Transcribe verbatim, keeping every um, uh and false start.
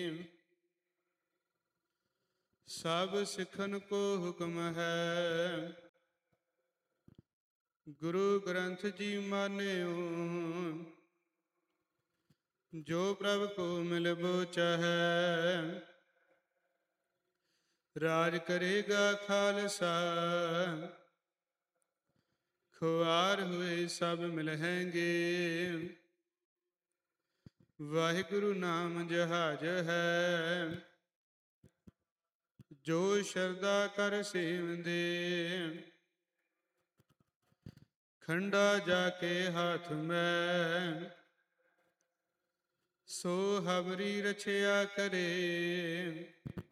ਸਭ ਸਿੱਖਨ ਕੋ ਹੁਕਮ ਹੈ। ਗੁਰੂ ਗ੍ਰੰਥ ਜੀ ਮਾਨਿਓ, ਜੋ ਪ੍ਰਭ ਕੋ ਮਿਲਬੋ ਚਾਹੈ। ਰਾਜ ਕਰੇਗਾ ਖਾਲਸਾ, ਖੁਆਰ ਹੋਏ ਸਭ ਮਿਲਹਿੰਗੇ। ਵਾਹਿਗੁਰੂ ਨਾਮ ਜਹਾਜ ਹੈ, ਜੋ ਸ਼ਰਧਾ ਕਰ ਸੇਵੰਦੇ। ਖੰਡਾ ਜਾ ਕੇ ਹਾਥ ਮੈਂ, ਸੋ ਹਵਰੀ ਰਛਿਆ ਕਰੇ।